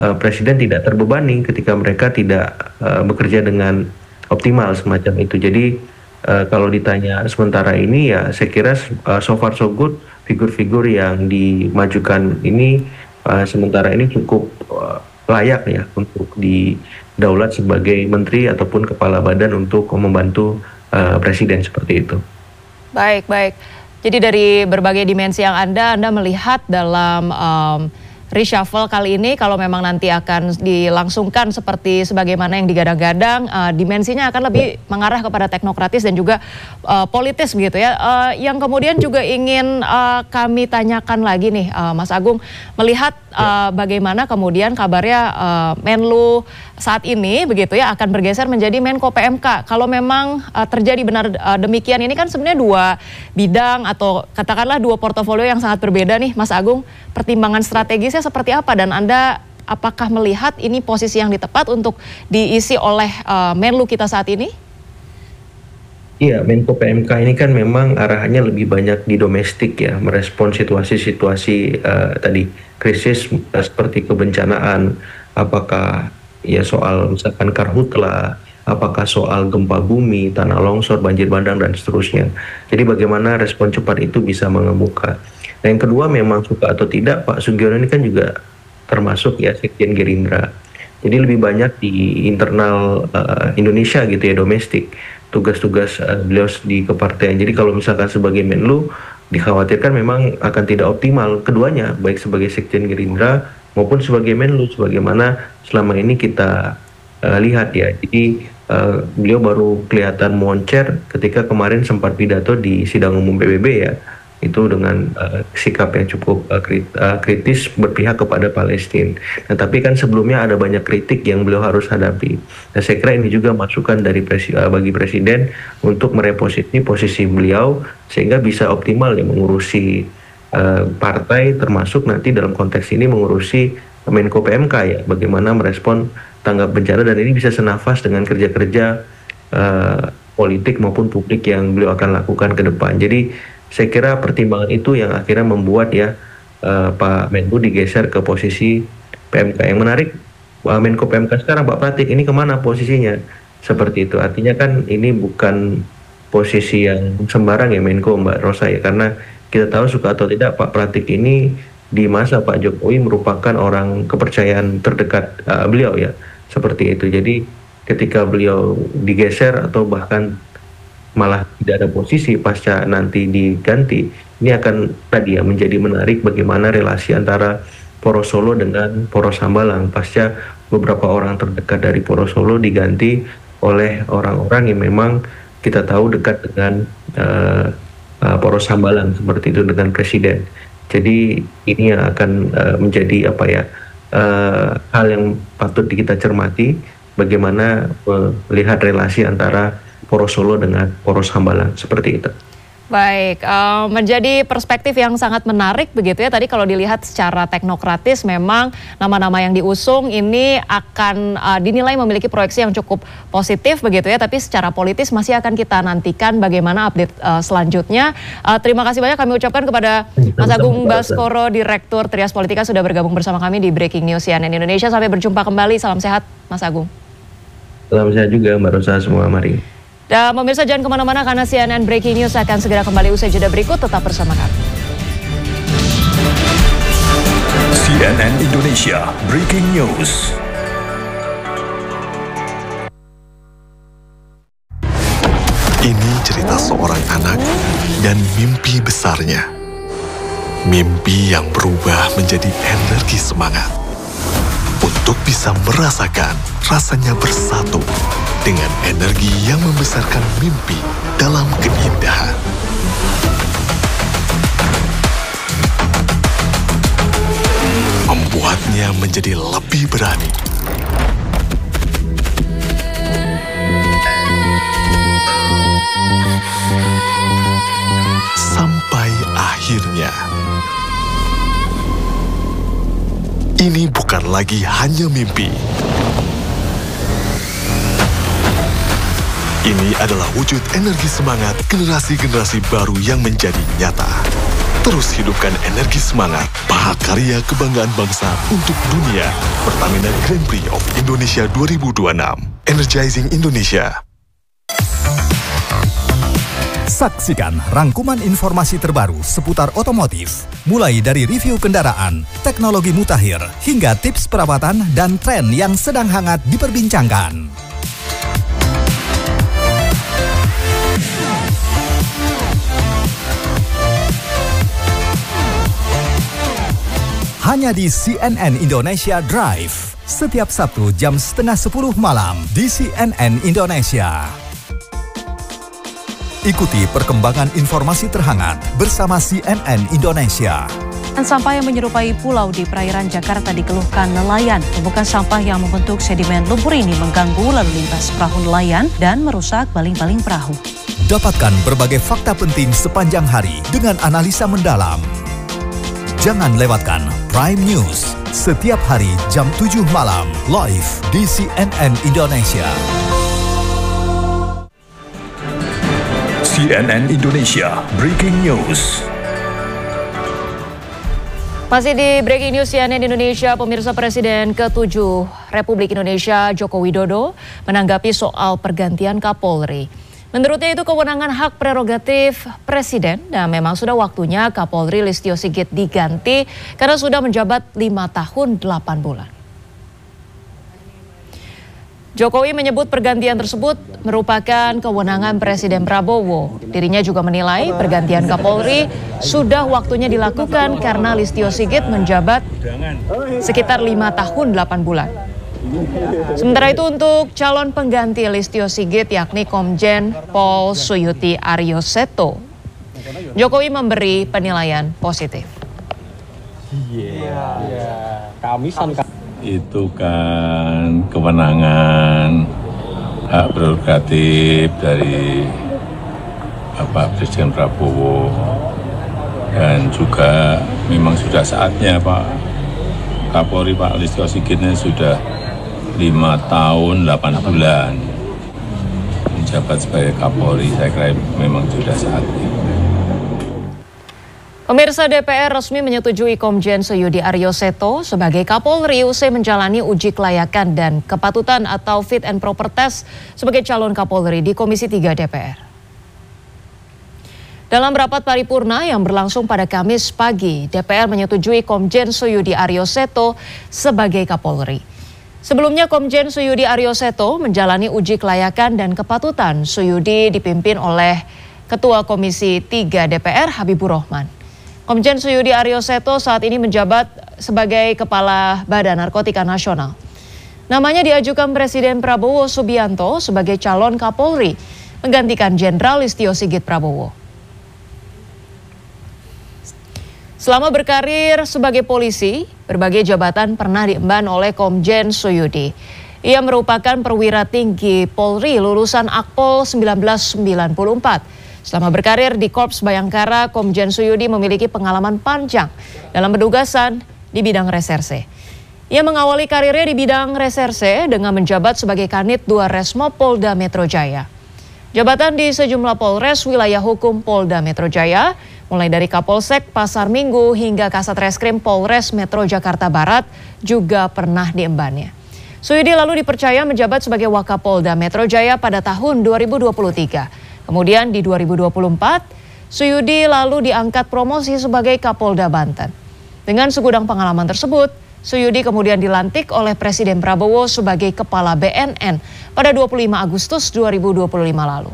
presiden tidak terbebani ketika mereka tidak bekerja dengan optimal semacam itu. Jadi kalau ditanya sementara ini ya saya kira so far so good, figur-figur yang dimajukan ini sementara ini cukup layak ya untuk didaulat sebagai menteri ataupun kepala badan untuk membantu presiden seperti itu. Baik, baik. Jadi dari berbagai dimensi yang Anda melihat dalam reshuffle kali ini, kalau memang nanti akan dilangsungkan seperti sebagaimana yang digadang-gadang, dimensinya akan lebih mengarah kepada teknokratis dan juga politis begitu ya. Yang kemudian juga ingin kami tanyakan lagi nih, Mas Agung, melihat bagaimana kemudian kabarnya Menlu saat ini begitu ya akan bergeser menjadi Menko PMK. Kalau memang terjadi benar demikian, ini kan sebenarnya dua bidang atau katakanlah dua portofolio yang sangat berbeda nih, Mas Agung. Pertimbangan strategisnya seperti apa dan Anda apakah melihat ini posisi yang tepat untuk diisi oleh Menlu kita saat ini? Iya, Menko PMK ini kan memang arahannya lebih banyak di domestik ya, merespon situasi-situasi tadi krisis seperti kebencanaan, apakah ya soal misalkan karhutla, apakah soal gempa bumi, tanah longsor, banjir bandang dan seterusnya. Jadi bagaimana respon cepat itu bisa mengemuka. Nah, yang kedua memang suka atau tidak Pak Sugiono ini kan juga termasuk ya Sekjen Gerindra. Jadi lebih banyak di internal Indonesia gitu ya, domestik. Tugas-tugas beliau di kepartaian. Jadi kalau misalkan sebagai Menlu dikhawatirkan memang akan tidak optimal keduanya, baik sebagai Sekjen Gerindra maupun sebagai Menlu, sebagaimana selama ini kita lihat ya. Jadi beliau baru kelihatan moncer ketika kemarin sempat pidato di sidang umum PBB ya, itu dengan sikap yang cukup kritis berpihak kepada Palestina. Nah, tapi kan sebelumnya ada banyak kritik yang beliau harus hadapi. Nah, saya kira ini juga masukan dari bagi presiden untuk mereposisi posisi beliau sehingga bisa optimal ya mengurusi partai, termasuk nanti dalam konteks ini mengurusi Menko PMK ya, bagaimana merespon tanggap bencana, dan ini bisa senafas dengan kerja-kerja politik maupun publik yang beliau akan lakukan ke depan. Jadi saya kira pertimbangan itu yang akhirnya membuat ya Pak Menlu digeser ke posisi PMK. Yang menarik, Menko PMK sekarang Pak Pratik ini kemana posisinya? Seperti itu. Artinya kan ini bukan posisi yang sembarang ya Menko, Mbak Rosa ya, karena kita tahu suka atau tidak Pak Pratik ini di masa Pak Jokowi merupakan orang kepercayaan terdekat beliau ya, seperti itu. Jadi ketika beliau digeser atau bahkan malah tidak ada posisi pasca nanti diganti, ini akan tadi ya menjadi menarik bagaimana relasi antara Poros Solo dengan Poros Hambalang pasca beberapa orang terdekat dari Poros Solo diganti oleh orang-orang yang memang kita tahu dekat dengan Poros Hambalang, seperti itu dengan presiden. Jadi ini yang akan menjadi apa ya hal yang patut kita cermati, bagaimana melihat relasi antara Poros Solo dengan Poros Hambalang, seperti itu. Baik, menjadi perspektif yang sangat menarik begitu ya. Tadi kalau dilihat secara teknokratis memang nama-nama yang diusung ini akan dinilai memiliki proyeksi yang cukup positif begitu ya. Tapi secara politis masih akan kita nantikan bagaimana update selanjutnya. Terima kasih banyak kami ucapkan kepada Mas Agung Baskoro, Direktur Trias Politika, sudah bergabung bersama kami di Breaking News CNN Indonesia. Sampai berjumpa kembali, salam sehat Mas Agung. Salam sehat juga Mbak Rosa, semua mari. Dan pemirsa jangan kemana-mana karena CNN Breaking News akan segera kembali usai jeda berikut, tetap bersama kami. CNN Indonesia Breaking News. Ini cerita seorang anak dan mimpi besarnya. Mimpi yang berubah menjadi energi semangat untuk bisa merasakan rasanya bersatu dengan energi yang membesarkan mimpi dalam keindahan. Membuatnya menjadi lebih berani. Sampai akhirnya, ini bukan lagi hanya mimpi. Ini adalah wujud energi semangat generasi-generasi baru yang menjadi nyata. Terus hidupkan energi semangat, mahakarya kebanggaan bangsa untuk dunia. Pertamina Grand Prix of Indonesia 2026. Energizing Indonesia. Saksikan rangkuman informasi terbaru seputar otomotif, mulai dari review kendaraan, teknologi mutakhir, hingga tips perawatan dan tren yang sedang hangat diperbincangkan. Hanya di CNN Indonesia Drive, setiap Sabtu jam 9:30 malam di CNN Indonesia. Ikuti perkembangan informasi terhangat bersama CNN Indonesia. Sampah yang menyerupai pulau di perairan Jakarta dikeluhkan nelayan. Tumpukan sampah yang membentuk sedimen lumpur ini mengganggu lalu lintas perahu nelayan dan merusak baling-baling perahu. Dapatkan berbagai fakta penting sepanjang hari dengan analisa mendalam. Jangan lewatkan Prime News setiap hari jam 7 malam live di CNN Indonesia. CNN Indonesia Breaking News. Masih di Breaking News CNN Indonesia, pemirsa, Presiden ke-7 Republik Indonesia Joko Widodo menanggapi soal pergantian Kapolri. Menurutnya itu kewenangan hak prerogatif Presiden dan memang sudah waktunya Kapolri Listio Sigit diganti karena sudah menjabat 5 tahun 8 bulan. Jokowi menyebut pergantian tersebut merupakan kewenangan Presiden Prabowo. Dirinya juga menilai pergantian Kapolri sudah waktunya dilakukan karena Listio Sigit menjabat sekitar 5 tahun 8 bulan. Sementara itu untuk calon pengganti Listio Sigit yakni Komjen Pol Suyuti Aryoseto, Jokowi memberi penilaian positif. Itu kan kewenangan hak prerogatif dari Bapak Presiden Prabowo dan juga memang sudah saatnya Pak Kapolri Pak Listio Sigitnya sudah 5 tahun 8 bulan menjabat sebagai Kapolri. Saya kira memang sudah saatnya. Pemirsa, DPR resmi menyetujui Komjen Suyudi Aryoseto sebagai Kapolri usai menjalani uji kelayakan dan kepatutan atau fit and proper test sebagai calon Kapolri di Komisi 3 DPR. Dalam rapat paripurna yang berlangsung pada Kamis pagi, DPR menyetujui Komjen Suyudi Aryoseto sebagai Kapolri. Sebelumnya Komjen Suyudi Aryoseto menjalani uji kelayakan dan kepatutan. Suyudi dipimpin oleh Ketua Komisi 3 DPR Habibur Rahman. Komjen Suyudi Aryoseto saat ini menjabat sebagai Kepala Badan Narkotika Nasional. Namanya diajukan Presiden Prabowo Subianto sebagai calon Kapolri, menggantikan Jenderal Listio Sigit Prabowo. Selama berkarir sebagai polisi, berbagai jabatan pernah diemban oleh Komjen Suyudi. Ia merupakan perwira tinggi Polri lulusan Akpol 1994. Selama berkarir di Korps Bayangkara, Komjen Suyudi memiliki pengalaman panjang dalam penugasan di bidang reserse. Ia mengawali karirnya di bidang reserse dengan menjabat sebagai Kanit 2 Resmo Polda Metro Jaya. Jabatan di sejumlah Polres wilayah hukum Polda Metro Jaya, mulai dari Kapolsek Pasar Minggu hingga Kasat Reskrim Polres Metro Jakarta Barat juga pernah diembannya. Suyudi lalu dipercaya menjabat sebagai Wakapolda Metro Jaya pada tahun 2023. Kemudian di 2024, Suyudi lalu diangkat promosi sebagai Kapolda Banten. Dengan segudang pengalaman tersebut, Suyudi kemudian dilantik oleh Presiden Prabowo sebagai Kepala BNN pada 25 Agustus 2025 lalu.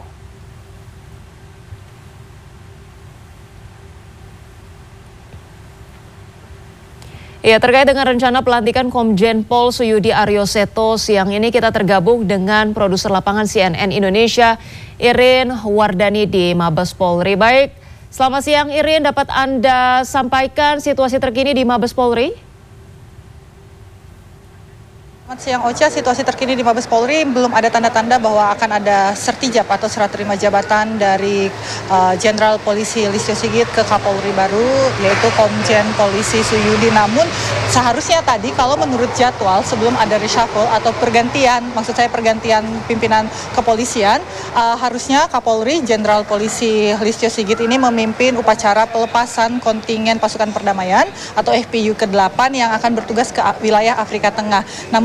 Ya, terkait dengan rencana pelantikan Komjen Pol Suyudi Aryoseto, siang ini kita tergabung dengan produser lapangan CNN Indonesia, Irin Wardani di Mabes Polri. Baik, selamat siang Irin, dapat Anda sampaikan situasi terkini di Mabes Polri? Selamat siang Ocha, situasi terkini di Mabes Polri belum ada tanda-tanda bahwa akan ada sertijab atau serah terima jabatan dari Jenderal Polisi Listio Sigit ke Kapolri baru, yaitu Komjen Polisi Suyudi. Namun seharusnya tadi kalau menurut jadwal sebelum ada reshuffle atau pergantian, maksud saya pergantian pimpinan kepolisian, harusnya Kapolri Jenderal Polisi Listio Sigit ini memimpin upacara pelepasan kontingen pasukan perdamaian atau FPU ke-8 yang akan bertugas ke wilayah Afrika Tengah. Namun